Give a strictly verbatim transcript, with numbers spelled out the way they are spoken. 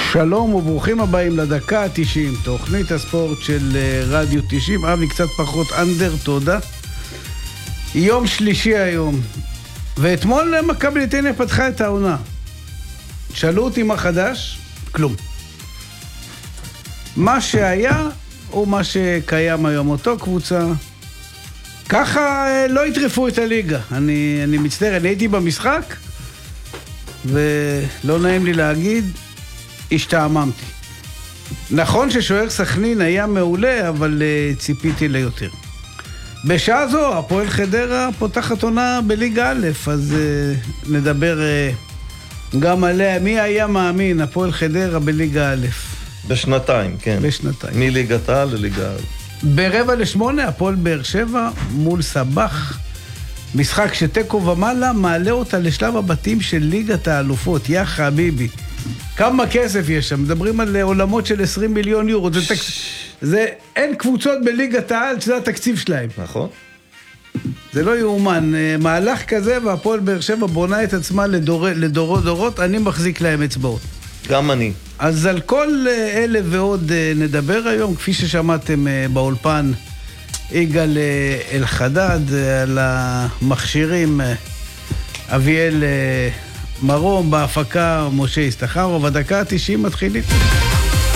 שלום וברוכים הבאים לדקה ה-תשעים, תוכנית הספורט של רדיו תשעים. אבי קצת פחות אנדר, תודה. יום שלישי היום, ואתמול מכבי נתניה פתחה את העונה. שאלו אותי מה חדש? כלום. מה שהיה או מה שקיים היום, אותו קבוצה. ככה לא יטרפו את הליגה. אני, אני מצטער, אני הייתי במשחק ולא נעים לי להגיד, השתעממתי. נכון ששוער סכנין היה מעולה, אבל uh, ציפיתי ליותר. בשעה זו, הפועל חדרה פותחת עונה בליגה א', אז uh, נדבר uh, גם עליה. מי היה מאמין, הפועל חדרה בליגה א'? בשנתיים, כן. בשנתיים. מליגת העל לליגה א'. ברבע לשמונה, הפועל באר שבע מול סבח. משחק שתיקו ומעלה מעלה אותה לשלב הבתים של ליגת האלופות. יא חביבי. כמה כסף יש שם? מדברים על עולמות של עשרים מיליון יורו. זה, תק... זה אין קבוצות בליגת העל שזה התקציב שלהם. נכון. זה לא יאומן. מהלך כזה והפועל באר שבע בונה את עצמה לדור... לדורות דורות. אני מחזיק להם אצבעות. גם אני. אז על כל אלה ועוד נדבר היום, כפי ששמעתם באולפן, יגאל אלחדד, על המכשירים אביאל מרום, בהפקה משה הסתחרוב. הדקה ה-תשעים מתחילים.